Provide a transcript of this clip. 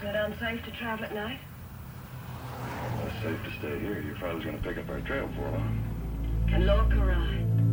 that unsafe to travel at night? Well, it's safe to stay here. Your father's gonna pick up our trail for a while. Can Lord Karai?